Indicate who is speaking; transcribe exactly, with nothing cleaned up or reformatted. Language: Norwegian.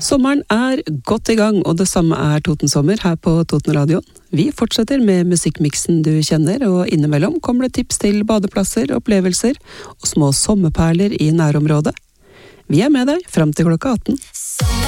Speaker 1: Sommeren er godt i gang, og det samme er Toten Sommer her på Toten Radio. Vi fortsetter med musikkmiksen du kjenner, og innimellom kommer det tips til badeplasser, opplevelser og små sommerperler i nærområdet. Vi er med deg frem til klokka atten.